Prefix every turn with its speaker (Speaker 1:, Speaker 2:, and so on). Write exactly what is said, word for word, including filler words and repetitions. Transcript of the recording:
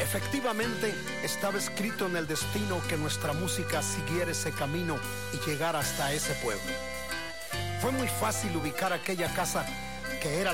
Speaker 1: Efectivamente, estaba escrito en el destino que nuestra música siguiera ese camino y llegara hasta ese pueblo. Fue muy fácil ubicar aquella casa que era